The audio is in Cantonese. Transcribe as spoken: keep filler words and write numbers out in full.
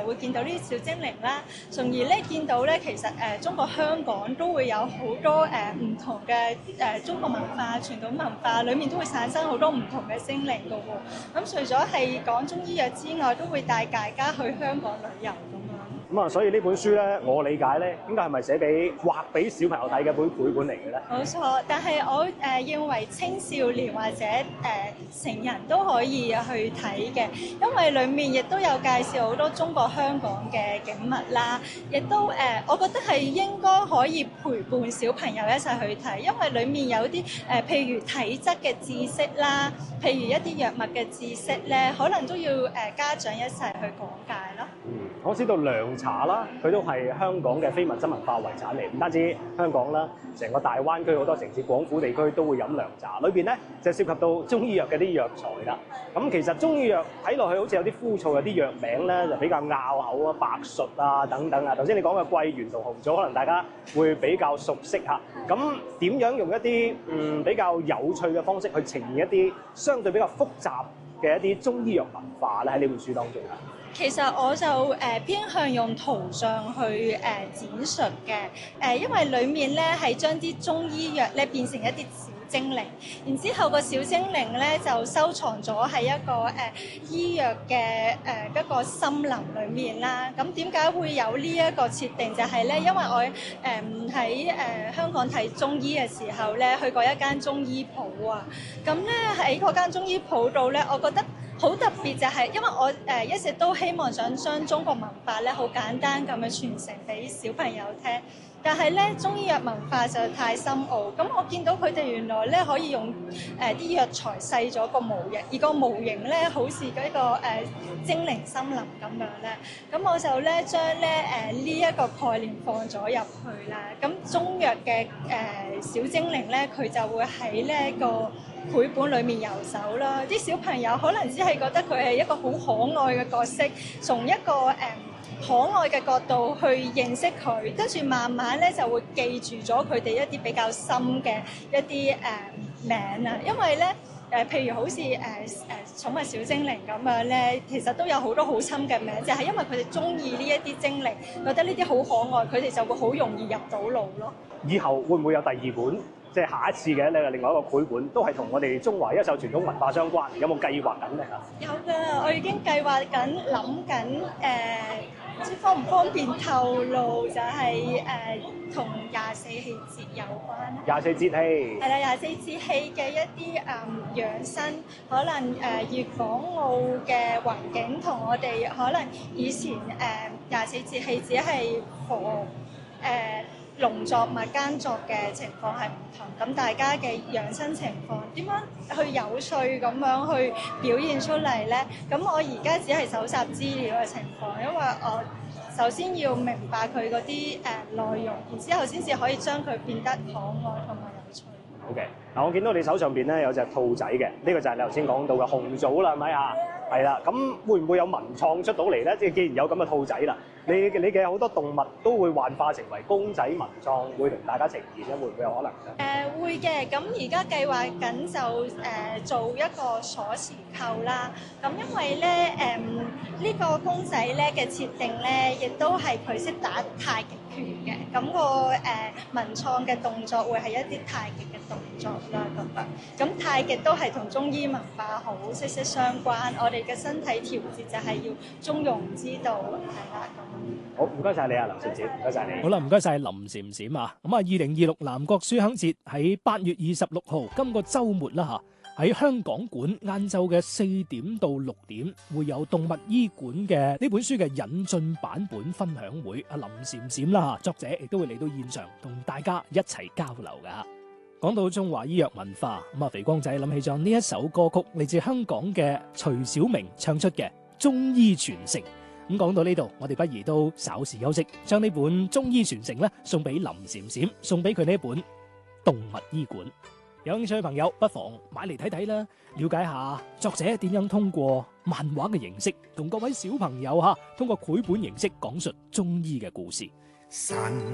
會見到呢啲小精靈啦，從而咧見到咧其實誒、呃、中國香港都會有好多誒唔、呃、同嘅誒、呃、中國文化、傳統文化裡面都會產生好多唔同嘅精靈㗎喎。咁除咗係講中醫藥之外，都會帶大家去香港旅遊咁樣。 咁啊，所以呢本書咧，我理解咧，應該係咪寫俾畫俾小朋友睇嘅本繪本嚟嘅咧？ 冇錯，但係我誒、呃、認為青少年或者誒、呃、成人都可以去睇嘅，因為裡面亦都有介紹好多中國香港嘅景物啦，亦都誒、呃，我覺得係應該可以陪伴小朋友一齊去睇，因為裡面有啲誒、呃，譬如體質嘅知識啦，譬如一啲藥物嘅知識咧，可能都要誒、呃、家長一齊去講解咯。 嗯，我知道涼茶啦，佢都係香港嘅非物質文化遺產嚟，唔單止香港啦，成個大灣區好多城市、廣府地區都會飲涼茶。裏邊咧就涉及到中醫藥嘅啲藥材啦。咁其實中醫藥睇落去好似有啲枯燥，有啲藥名咧就比較拗口啊，白術啊等等啊。頭先你講嘅桂圓同紅棗，可能大家會比較熟悉嚇。咁點樣用一啲嗯比較有趣嘅方式去呈現一啲相對比較複雜嘅一啲中醫藥文化咧？喺呢本書當中啊？ 其實我就誒、呃、偏向用圖像去誒、呃、展述嘅，誒、呃、因為裡面咧係將啲中醫藥咧變成一啲小精靈，然之後個小精靈咧就收藏咗喺一個誒、呃、醫藥嘅誒一個森林裡面啦。咁點解會有呢一個設定？就係咧，因為我誒喺誒香港睇中醫嘅時候咧，去過一間中醫鋪啊。咁咧喺嗰間中醫鋪度咧，我覺得好特別就係，因為我誒、呃、一直都希望想將中國文化咧好簡單咁樣傳承俾小朋友聽，但係咧中醫藥文化就太深奧。咁我見到佢哋原來咧可以用誒啲藥材細咗個模型，而個模型咧好似嗰、這個誒、呃、精靈森林咁樣咧。咁我就咧將咧誒呢一、呃這個概念放咗入去啦。咁中藥嘅誒、呃、小精靈咧，佢就會喺呢一個繪本裡面遊走啦，啲小朋友可能只係覺得佢係一個好可愛嘅角色，從一個誒、呃、可愛嘅角度去認識佢，跟住慢慢咧就會記住咗佢哋一啲比較深嘅一啲誒、呃、名啊，因為咧誒、呃、譬如好似誒誒寵物小精靈咁樣咧，其實都有好多好深嘅名，就係、是、因為佢哋中意呢一啲精靈，覺得呢啲好可愛，佢哋就會好容易入到腦咯。 以後會唔會有第二本？即係下一次嘅咧，另外一個繪本都係同我哋中華優秀傳統文化相關，有冇計劃緊咧嚇？ 有㗎，我已經計劃緊、諗緊誒，唔知方唔方便透露，就係誒同廿四氣節有關。 廿四節氣係啦，廿四節氣嘅一啲誒、嗯、養生，可能誒粵、呃、港澳嘅環境同我哋可能以前誒廿四節氣只係火誒。呃農作物耕作嘅情況係唔同，咁大家嘅養生情況點樣去有趣咁樣去表現出嚟呢？咁我而家只係搜集資料嘅情況，因為我首先要明白佢嗰啲誒內容，然之後先至可以將佢變得可愛同埋有趣。 好嘅，嗱我見到你手上邊咧有隻兔仔嘅，呢、這個就係你頭先講到嘅紅棗啦，係咪啊？係啦，咁會唔會有文創出到嚟咧？即係既然有咁嘅兔仔啦，你你嘅好多動物都會幻化成為公仔文創，會同大家呈現咧，會唔會有可能咧？誒、 呃、會嘅，咁而家計劃緊就誒、呃、做一個鎖匙扣啦。咁因為咧誒呢、呃這個公仔咧嘅設定咧，亦都係佢識打太極拳嘅。咁、那個誒、呃、文創嘅動作會係一啲太極嘅動作啦，覺得。咁太極都係同中醫文化好息息相關。我哋嘅身體調節就係要中庸之道，係啦咁。 好，唔該晒你啊，林筱嬋，唔該晒你。 好啦，唔該晒林筱嬋啊。咁啊，二零二六南國書香節喺八月二十六號，今個週末啦嚇，喺香港館晏晝嘅四點到六點，會有動物醫館嘅呢本書嘅引進版本分享會。阿林筱嬋啦嚇，作者亦都會嚟到現場同大家一齊交流噶。講到中華醫藥文化，咁啊，肥光仔諗起咗呢一首歌曲，嚟自香港嘅徐小明唱出嘅《中醫傳承》。咁講到呢度，我哋不如都稍事休息，將呢本《中醫傳承》咧送俾林筱嬋，送俾佢呢本《動物醫館》。有興趣嘅朋友不妨買嚟睇睇啦，了解下作者點樣通過漫畫嘅形式，同各位小朋友吓通過繪本形式講述中醫嘅故事。